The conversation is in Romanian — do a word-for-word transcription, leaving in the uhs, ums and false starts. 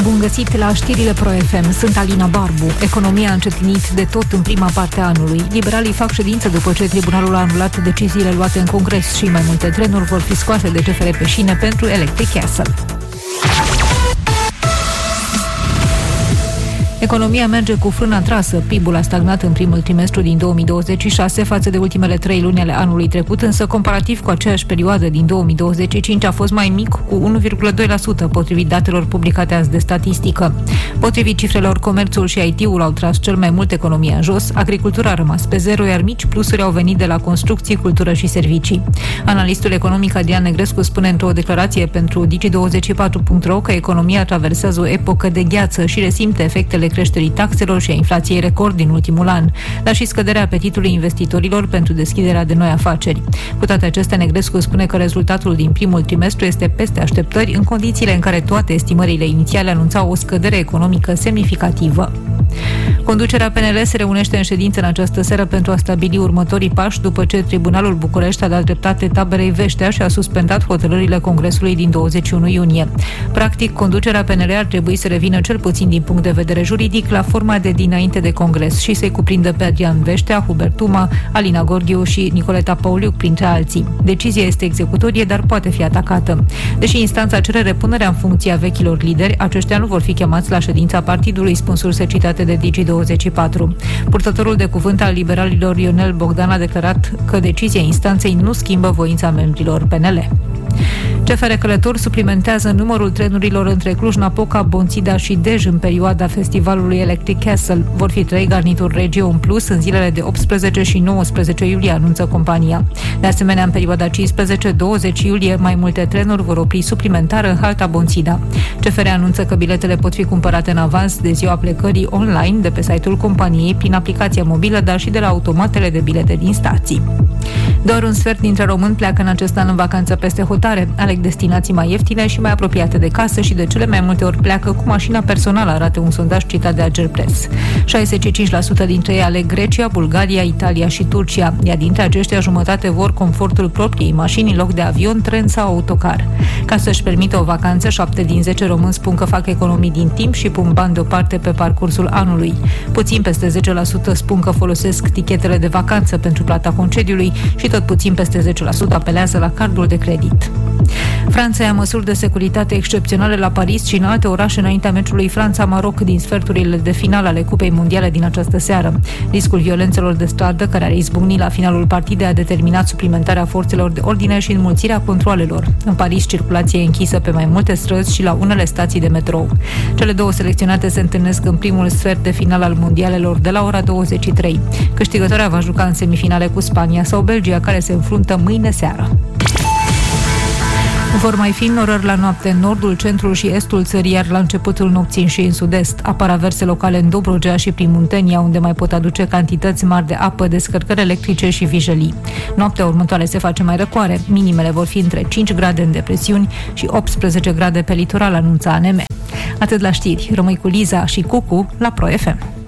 Bun găsit la știrile Pro F M. Sunt Alina Barbu. Economia a încetinit de tot în prima parte a anului. Liberalii fac ședință după ce tribunalul a anulat deciziile luate în Congres și mai multe trenuri vor fi scoase de G F R pe șine pentru Electric Castle. Economia merge cu frâna trasă. P I B-ul a stagnat în primul trimestru din două mii douăzeci și șase față de ultimele trei luni ale anului trecut, însă comparativ cu aceeași perioadă din două mii douăzeci și cinci a fost mai mic cu unu virgulă doi la sută, potrivit datelor publicate azi de statistică. Potrivit cifrelor, comerțul și I T-ul au tras cel mai mult economia în jos, agricultura a rămas pe zero, iar mici plusuri au venit de la construcții, cultură și servicii. Analistul economic Adrian Negrescu spune într-o declarație pentru Digi douăzeci și patru punct ro că economia traversează o epocă de gheață și resimte efectele creșterii taxelor și a inflației record din ultimul an, dar și scăderea apetitului investitorilor pentru deschiderea de noi afaceri. Cu toate acestea, Negrescu spune că rezultatul din primul trimestru este peste așteptări, în condițiile în care toate estimările inițiale anunțau o scădere economică semnificativă. Conducerea P N L se reunește în ședință în această seară pentru a stabili următorii pași după ce Tribunalul București a dat dreptate taberei Veștea și a suspendat hotărârile Congresului din douăzeci și unu iunie. Practic, conducerea P N L ar trebui să revină cel puțin din punct de vedere juridic la forma de dinainte de Congres și să-i cuprindă pe Adrian Veștea, Hubert Tuma, Alina Gorghiu și Nicoleta Pauliuc, printre alții. Decizia este executorie, dar poate fi atacată. Deși instanța cere repunerea în funcție a vechilor lideri, aceștia nu vor fi chemați la ședința partidului, spun surse citate de Digi douăzeci și patru. Purtătorul de cuvânt al liberalilor Ionel Bogdan a declarat că decizia instanței nu schimbă voința membrilor P N L. C F R Călători suplimentează numărul trenurilor între Cluj-Napoca, Bonțida și Dej în perioada festivalului Electric Castle. Vor fi trei garnituri Regio în plus în zilele de optsprezece și nouăsprezece iulie, anunță compania. De asemenea, în perioada cincisprezece douăzeci iulie, mai multe trenuri vor opri suplimentar în halta Bonțida. C F R anunță că biletele pot fi cumpărate în avans de ziua plecării online de pe site-ul companiei, prin aplicația mobilă, dar și de la automatele de bilete din stații. Doar un sfert dintre români pleacă în acest an în vacanță peste hotare, aleg destinații mai ieftine și mai apropiate de casă și de cele mai multe ori pleacă cu mașina personală, arată un sondaj citat de Agerpres. șaizeci și cinci la sută dintre ei aleg Grecia, Bulgaria, Italia și Turcia, iar dintre aceștia jumătate vor confortul propriei mașini în loc de avion, tren sau autocar. Ca să-și permită o vacanță, șapte din zece români spun că fac economii din timp și pun bani deoparte pe parcursul anului. Puțin peste zece la sută spun că folosesc tichetele de vacanță pentru plata concediului și tot puțin peste zece la sută apelează la cardul de credit. Franța ia măsuri de securitate excepționale la Paris și în alte orașe înaintea meciului Franța-Maroc din sferturile de final ale Cupei Mondiale din această seară. Riscul violențelor de stradă care are izbucni la finalul partidei a determinat suplimentarea forțelor de ordine și înmulțirea controalelor. În Paris, circulația e închisă pe mai multe străzi și la unele stații de metrou. Cele două selecționate se întâlnesc în primul sfert de final al mondialelor de la ora douăzeci și trei. Câștigătoarea va juca în semifinale cu Spania sau Belgia, care se înfruntă mâine seară. Vor mai fi norări la noapte în nordul, centrul și estul țării, iar la începutul nopții și în sud-est. Apar averse locale în Dobrogea și prin Muntenia, unde mai pot aduce cantități mari de apă, descărcări electrice și vijelii. Noaptea următoare se face mai răcoare. Minimele vor fi între cinci grade în depresiuni și optsprezece grade pe litoral, anunța A N M. Atât la știri. Rămâi cu Liza și Cucu la Pro F M.